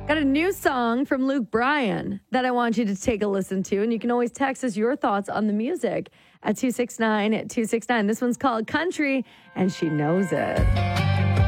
Got a new song from Luke Bryan that I want you to take a listen to. And you can always text us your thoughts on the music at 269-269. This one's called Country, and she knows it.